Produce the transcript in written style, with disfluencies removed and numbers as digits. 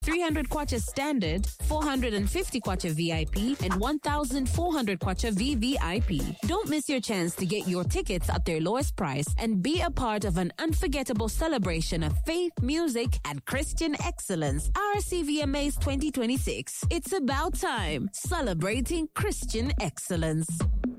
300 kwacha standard, 450 kwacha VIP, and 1,400 kwacha VVIP. Don't miss your chance to get your tickets at their lowest price and be a part of an unforgettable celebration of faith, music, and Christian excellence. RCVMAs 2026. It's about time. Celebrating Christian excellence.